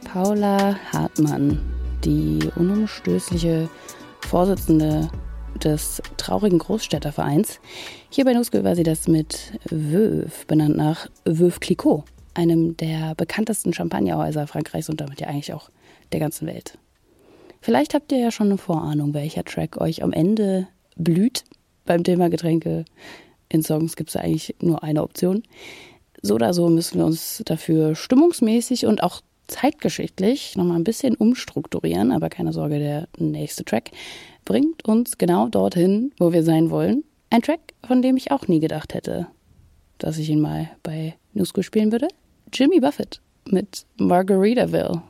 Paula Hartmann, die unumstößliche Vorsitzende des traurigen Großstädtervereins. Hier bei Nusskul war sie das mit Veuve, benannt nach Veuve Clicquot, einem der bekanntesten Champagnerhäuser Frankreichs und damit ja eigentlich auch der ganzen Welt. Vielleicht habt ihr ja schon eine Vorahnung, welcher Track euch am Ende blüht. Beim Thema Getränke in Songs gibt es ja eigentlich nur eine Option. So oder so müssen wir uns dafür stimmungsmäßig und auch zeitgeschichtlich nochmal ein bisschen umstrukturieren. Aber keine Sorge, der nächste Track bringt uns genau dorthin, wo wir sein wollen. Ein Track, von dem ich auch nie gedacht hätte, dass ich ihn mal bei Nusskul spielen würde. Jimmy Buffett mit Margaritaville.